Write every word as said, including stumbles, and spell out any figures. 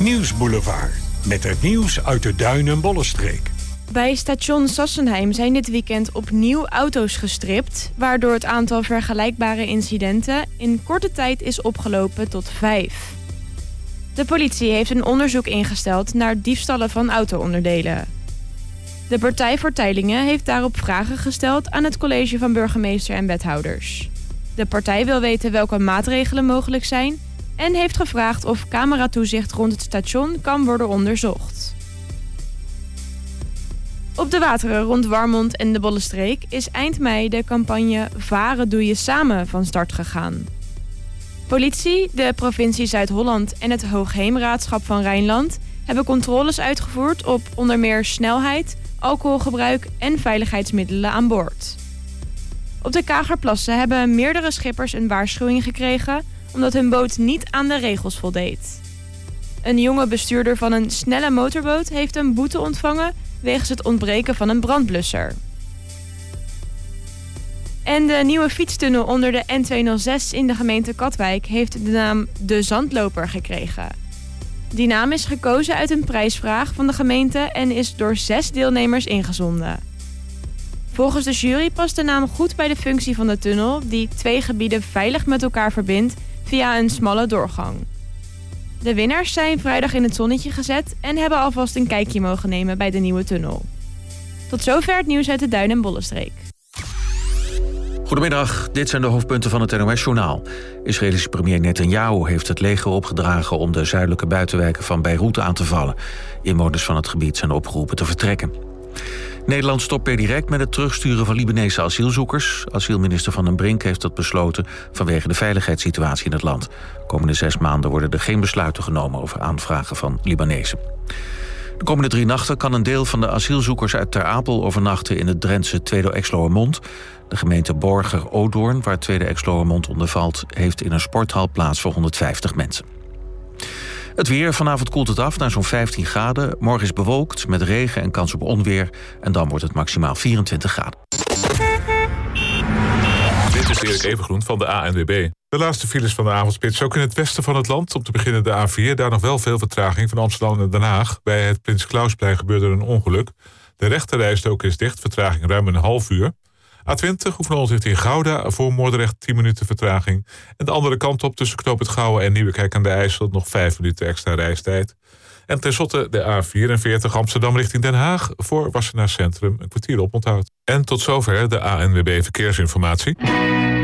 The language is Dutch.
Nieuwsboulevard. Met het nieuws uit de Duin- en Bollenstreek. Bij station Sassenheim zijn dit weekend opnieuw auto's gestript, waardoor het aantal vergelijkbare incidenten in korte tijd is opgelopen tot vijf. De politie heeft een onderzoek ingesteld naar diefstallen van auto-onderdelen. De Partij voor Teylingen heeft daarop vragen gesteld aan het college van burgemeester en wethouders. De partij wil weten welke maatregelen mogelijk zijn en heeft gevraagd of cameratoezicht rond het station kan worden onderzocht. Op de wateren rond Warmond en de Bollenstreek is eind mei de campagne Varen doe je samen van start gegaan. Politie, de provincie Zuid-Holland en het Hoogheemraadschap van Rijnland hebben controles uitgevoerd op onder meer snelheid, alcoholgebruik en veiligheidsmiddelen aan boord. Op de Kagerplassen hebben meerdere schippers een waarschuwing gekregen omdat hun boot niet aan de regels voldeed. Een jonge bestuurder van een snelle motorboot heeft een boete ontvangen wegens het ontbreken van een brandblusser. En de nieuwe fietstunnel onder de N tweehonderdzes in de gemeente Katwijk heeft de naam De Zandloper gekregen. Die naam is gekozen uit een prijsvraag van de gemeente en is door zes deelnemers ingezonden. Volgens de jury past de naam goed bij de functie van de tunnel die twee gebieden veilig met elkaar verbindt via een smalle doorgang. De winnaars zijn vrijdag in het zonnetje gezet en hebben alvast een kijkje mogen nemen bij de nieuwe tunnel. Tot zover het nieuws uit de Duin- en Bollenstreek. Goedemiddag, dit zijn de hoofdpunten van het N O S-journaal. Israëlische premier Netanyahu heeft het leger opgedragen om de zuidelijke buitenwijken van Beirut aan te vallen. Inwoners van het gebied zijn opgeroepen te vertrekken. Nederland stopt per direct met het terugsturen van Libanese asielzoekers. Asielminister Van den Brink heeft dat besloten vanwege de veiligheidssituatie in het land. Komende zes maanden worden er geen besluiten genomen over aanvragen van Libanezen. De komende drie nachten kan een deel van de asielzoekers uit Ter Apel overnachten in het Drentse Tweede Exloërmond. De gemeente Borger-Odoorn, waar Tweede Exloërmond onder valt, heeft in een sporthal plaats voor honderdvijftig mensen. Het weer, vanavond koelt het af naar zo'n vijftien graden. Morgen is bewolkt met regen en kans op onweer. En dan wordt het maximaal vierentwintig graden. Dit is Erik Evengroen van de A N W B. De laatste files van de avondspits, ook in het westen van het land. Om te beginnen de A vier, daar nog wel veel vertraging van Amsterdam naar Den Haag. Bij het Prins Klausplein gebeurde er een ongeluk. De rechterrijstrook is dicht, vertraging ruim een half uur. A twintig, Oefenholland richting Gouda, voor Moordrecht tien minuten vertraging. En de andere kant op tussen Knoop het Gouwen en Nieuwekerk aan de IJssel nog vijf minuten extra reistijd. En tenslotte de A vierenveertig Amsterdam richting Den Haag voor Wassenaar Centrum een kwartier oponthoud. En tot zover de A N W B Verkeersinformatie.